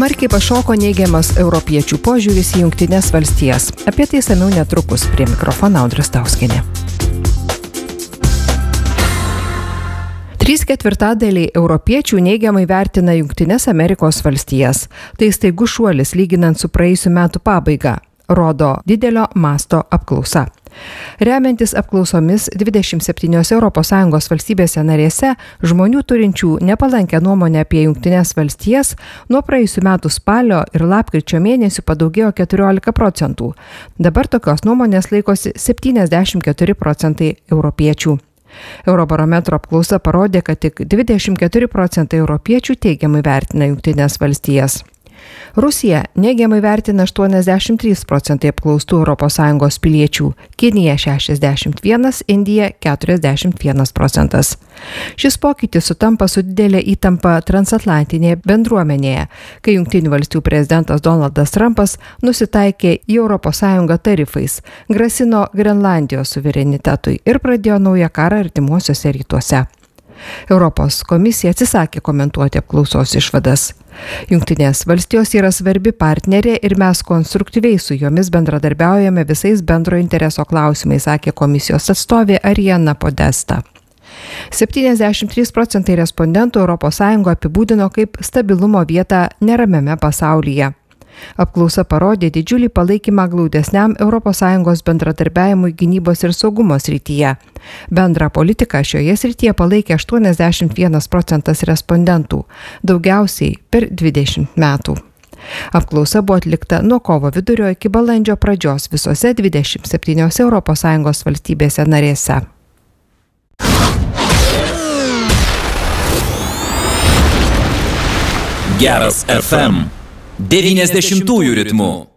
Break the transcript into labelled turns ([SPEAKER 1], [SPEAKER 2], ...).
[SPEAKER 1] Smarkiai pašoko neigiamas europiečių požiūris į Jungtines valstijas. Apie tai samiau netrukus. Prie mikrofono Audra Stauskienė. 3/4 europiečių neigiamai vertina Jungtines Amerikos valstijas. Tai staigus šuolis lyginant su praėjusių metų pabaiga, rodo didelio masto apklausa. Remiantis apklausomis 27 ES valstybėse narėse žmonių turinčių nepalankę nuomonę apie Jungtines valstijas nuo praėjusių metų spalio ir lapkričio mėnesių padaugėjo 14%. Dabar tokios nuomonės laikosi 74 procentai europiečių. Eurobarometro apklausa parodė, kad tik 24 procentai europiečių teigiamai vertina Jungtines valstijas. Rusija neigiamai vertina 83 procentai apklaustų ES piliečių, Kinija 61, Indija 41 procentas. Šis pokytis sutampa su didelė įtampa transatlantinėje bendruomenėje, kai Jungtinių valstijų prezidentas Donaldas Trumpas nusitaikė į ES tarifais, grasino Grenlandijos suverenitetui ir pradėjo naują karą artimuosiuose rytuose. Europos komisija atsisakė komentuoti apklausos išvadas. Jungtinės valstijos yra svarbi partnerė ir mes konstruktyviai su jomis bendradarbiaujame visais bendro intereso klausimais, sakė komisijos atstovė Ariana Podesta. 73 procentai respondentų ES apibūdino kaip stabilumo vietą neramiame pasaulyje. Apklausa parodė didžiulį palaikymą glaudesniam ES bendradarbiavimui gynybos ir saugumo srityje. Bendrą politiką šioje srityje palaikė 81 procentas respondentų, daugiausiai per 20 metų. Apklausa buvo atlikta nuo kovo vidurio iki balandžio pradžios visose 27 ES valstybėse narėse.
[SPEAKER 2] Geras FM 90-ųjų ritmų.